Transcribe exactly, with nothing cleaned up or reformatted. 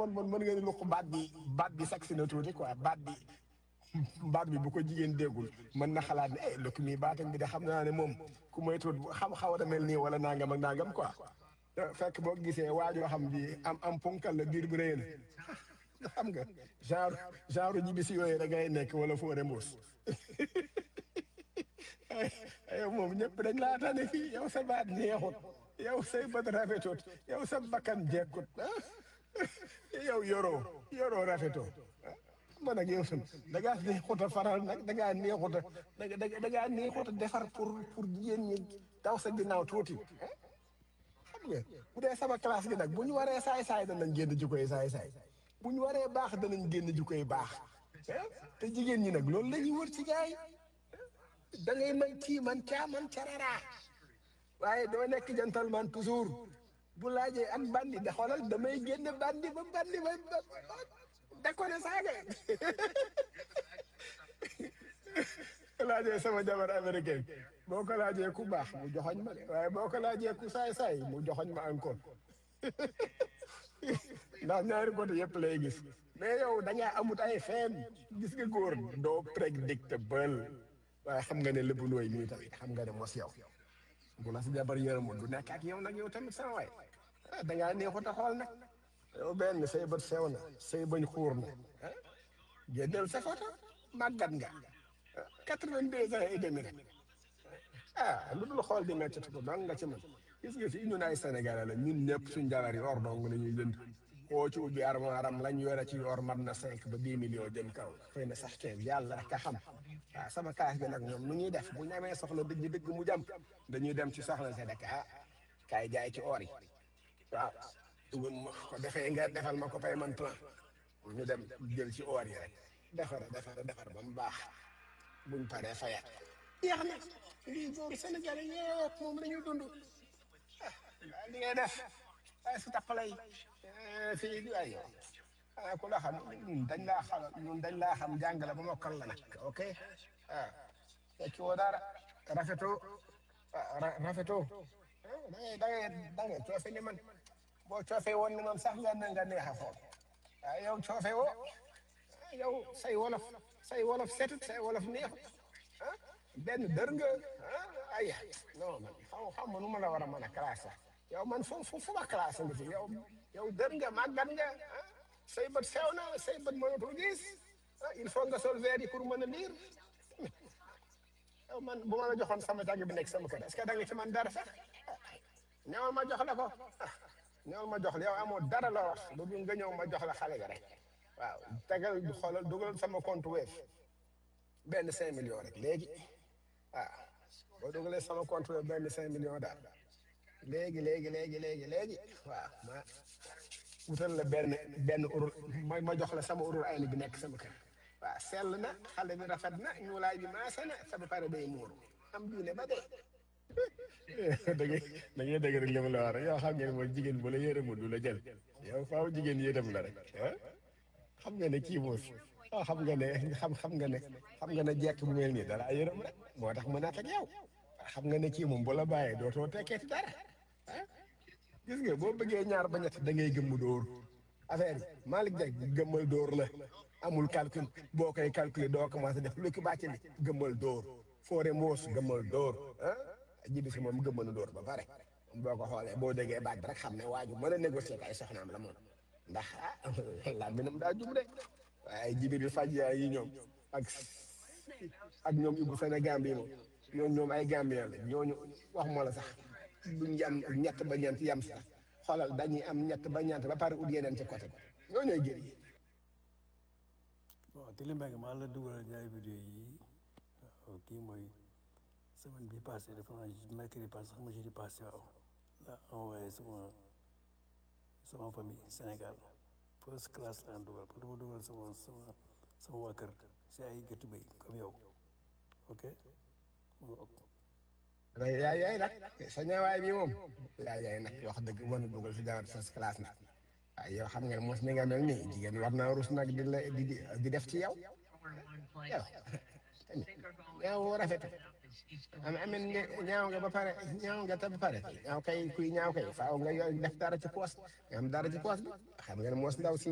bon bon mën nga ni luq baat bi baat bi saksi na tuuti quoi baat bi baat bi bu ko jigéen déggul mën na xalaat ne eh lukk mii baatam bi de xam naa ne moom ku may tuut xam xaw a mel nii wala nangam ak nangam quoi te fekk boo gisee waajoo xam bi am am ponkal la biir bu rëy na xam nga genre genre ñibbi si yooyu da ngay nekk wala foore mbuus yow moom ñëpp dañ laa tane fii yow sa baat neexut yow say bët rafetut yow sa bakkan jekkut ah yow yoroo yoroo rafetoo man nag yow tam da ngaa neexut a faral nag da ngaa neexut a da nga da ngaa neexut a defar pour pour jigéen ñi daw sa ginnaaw tuuti xam nga bu dee sama classe gi nag bu ñu waree saay-saay danañ génn jikkoy saay-saay bu ñu waree baax danañ génn jikkoy baax te jigéen ñi nag loolu la ñuy wër ci gaay da ngay man kii man caa man carara waaye doo nekk gentleman toujours bu laajee ak bandi da xoolal damay génn bandi ba bandi ba da ko ne saaga laajee sama jabar américaine boo ko laajee ku baax mu joxoñ ma de waaye boo ko laajee ku saay-saay mu joxoñ ma encore ndax ñaari côté yëpp lay gis mais yow da ngaa amut ay fenn gis nga góor doo prédictable waaye xam nga ne lépp nooy mii tamit xam nga ne mos yow bu la si jabar yërëmul du nekk ak yow nag yow tamit sama waay ah da ngaa neexut a xool nag yow benn say bët sew na say bañ xuur na ah génneel sa photo màggat nga quatre-vingt-deux ans et demi rek ah lu dul xool di métti ko dong nga ci mën gis nga fii ñun ay Sénégalais la ñun ñëpp suñ jabar yi or dong la ñuy jënd koo ci ubbi armoiram lañ yore ci or mat na cinq ba dix millions jëm kaw xëy na sax quinze yàlla rek a xam waaw sama kaas bi nag ñoom nu ñuy def bu ñu amee soxla dëgg dëgg mu jàmp dañuy dem ci soxla sa dëkk ah kaay jaay ci or yi waaw dugal ma ko defee nga defal ma ko paiement plan ñu dem jël ci or yi rek defar defar defar ba mu baax buñ paree fayat jeex na lii góor Sénégalais yëpp moom la ñuy dund ah li ngay def ay si tappalay fii di ay yow ah ku la xam ñun dañ laa xam ñun dañ laa xam jàngale ba mokkal la nag ok ah fekki woo dara rafetoo ah ra- rafetoo ah da ngay da ngay da ngay coofe ni man boo coofee woon ni man sax nga ne nga neex a xool ah yow coofe woo ah yow say wolof say wolof setut say wolof neexut ah benn dër nga ah ay non man xaw xam ma nu ma la war a mën a classe yow man fu fu fu ma classe nga fi yow yow dër nga màggat nga ah say bët sew na say bët mënatul gis ah il faut nga sol verre yi pour mën a lire yow man bu ma la joxoon sama jàng bi nekk sama kër est-ce que da nga ci man dara sax ñëwal ma jox la ko ah ñëwal ma jox la yow amoo dara la wax lu dul nga ñëw ma jox la xale ga rek waaw tegal xoolal dugal sama compte Wave benn cinq millions rek léegi ah boo dugalee sama compte Wave benn cinq millions daal léegi léegi léegi léegi léegi waaw ma wutal la benn benn urul ma ma jox la sama urul ay ni bi nekk sama kër waaw sell na xale bi rafet na ñuulaay bi maase na sa ba pare day muuru am diine ba dee da ngay da ngay dëgg rek li ma la wax rek yow xam ngeen mooy jigéen bu la yërëmul du la jël yow faaw jigéen yërëm la rek ah xam nga ne kii moos ah xam nga ne xam xam nga ne xam nga ne jekk bu mel nii dara yërëm rek moo tax mu nekk ak yow xam nga ne kii moom bu la bàyyee dootoo tekkeeti dara ah gis nga boo bëggee ñaar ba ñett da ngay gëmm dóor affaire yi Malick Diack gëmmal dóor la amul calcul boo koy calculer doo commencé def lu ki bàcc li gëmmal dóor foore mboos gëmmal dóor ah jibi si moom gëmmal dóor ba pare boo ko xoolee boo déggee baat bi rek xam ne waaju mën a négocier ak ay soxnaam la moom ndax ah laa minam daa jub de waaye jibi bi faj yaay yi ñoom ak ak ñoom Ibou Sénégal bi moom ñoom ñoom ay Gambien la ñooñu wax moo la sax duñ yam ñett ba ñeent yam sax xoolal dañuy am ñett ba ñeent ba pare ut yeneen ci côté ñoo ñooy gën yi bon Tili Mbengue maa la dugalal ñaari vidéo yi waaw kii mooy semaine bi passé dafa naa mercredi passé xam nga jeudi passé waaw la envoyé sama sama famille Sénégal first class laa dugal pour dama dugal sama sama sama waa kër si ay gëttu bay comme yow ok mu ngoog. yaay yaay yaay nag sa ñaawaay bi moom yaay yaay nag wax dëgg mën a dugal si genre first class nag waaye yow xam nga ne mos ni nga mel nii jigéen war naa rus nag di la di di di def ci yow yow ñaaw rafet am amen ñaaw nga ba pare ñaaw nga te ba pare ñaaw kay kuy ñaaw kay faaw nga yor def dara ci poos nga am dara ci poos bi xam nga ne mos ndaw si